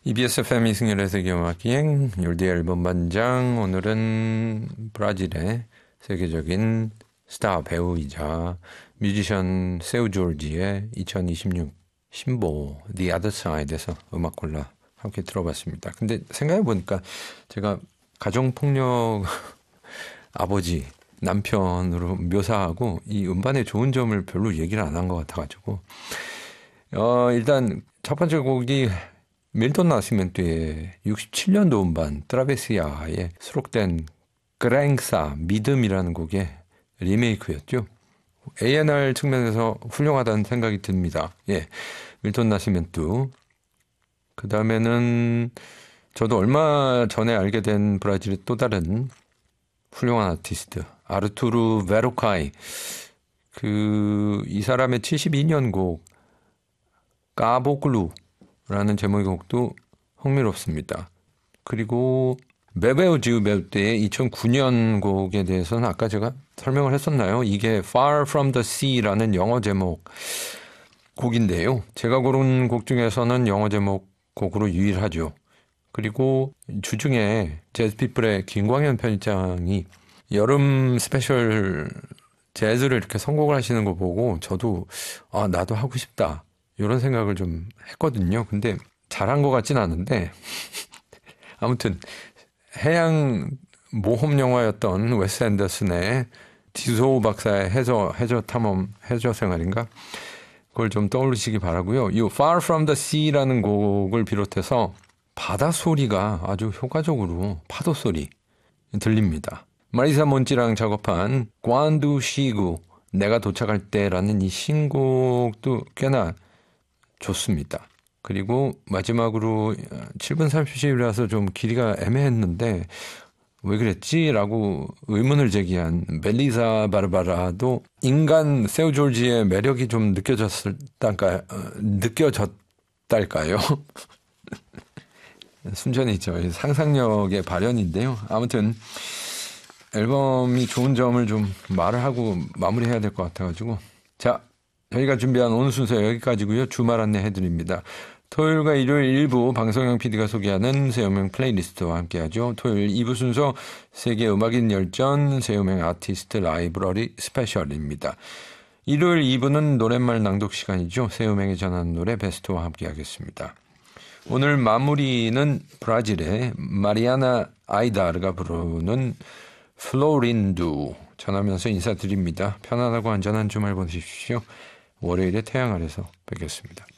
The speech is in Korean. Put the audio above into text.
EBS FM 이승열의 세계음악기행 율디의 앨범 반장. 오늘은 브라질의 세계적인 스타 배우이자 뮤지션 세우 졸지의 2026 신보 The Other Side에서 음악 골라 함께 들어봤습니다. 근데 생각해보니까 제가 가정폭력 아버지, 남편으로 묘사하고 이 음반의 좋은 점을 별로 얘기를 안 한 것 같아가지고 일단 첫 번째 곡이 밀톤 나시멘토의 67년도 음반 트라베시아에 수록된 그랭사 믿음이라는 곡의 리메이크였죠. A&R 측면에서 훌륭하다는 생각이 듭니다. 예, 밀톤 나시멘토. 그 다음에는 저도 얼마 전에 알게 된 브라질의 또 다른 훌륭한 아티스트 아르투르 베로카이. 이 사람의 72년 곡 까보글루라는 제목의 곡도 흥미롭습니다. 그리고 베베우 지우베우 때의 2009년 곡에 대해서는 아까 제가 설명을 했었나요? 이게 Far From The Sea라는 영어 제목 곡인데요. 제가 고른 곡 중에서는 영어 제목 곡으로 유일하죠. 그리고 주중에 재즈피플의 김광현 편집장이 여름 스페셜 재즈를 이렇게 선곡을 하시는 거 보고 저도 나도 하고 싶다 이런 생각을 좀 했거든요. 근데 잘한 것 같진 않은데 아무튼 해양 모험 영화였던 웨스 앤더슨의 디소우 박사의 해저 탐험 해저 생활인가 그걸 좀 떠올리시기 바라고요. 이 Far From The Sea라는 곡을 비롯해서 바다 소리가 아주 효과적으로 파도 소리 들립니다. 마리사 몬찌랑 작업한 관두 시구 내가 도착할 때라는 이 신곡도 꽤나 좋습니다. 그리고 마지막으로 7분 30초이라서 좀 길이가 애매했는데 왜 그랬지? 라고 의문을 제기한 멜리사 바르바라도 인간 세우 졸지의 매력이 좀 느껴졌달까요? 순전히 상상력의 발현인데요. 아무튼 앨범이 좋은 점을 좀 말을 하고 마무리해야 될 것 같아가지고 자, 저희가 준비한 오늘 순서 여기까지고요. 주말 안내해드립니다. 토요일과 일요일 일부 방송형 PD가 소개하는 새음악 플레이리스트와 함께하죠. 토요일 2부 순서 세계 음악인 열전 새음악 아티스트 라이브러리 스페셜입니다. 일요일 2부는 노랫말 낭독 시간이죠. 새음악에 전하는 노래 베스트와 함께하겠습니다. 오늘 마무리는 브라질의 마리아나 아이다르가 부르는 플로린두 전하면서 인사드립니다. 편안하고 안전한 주말 보내십시오. 월요일에 태양 아래서 뵙겠습니다.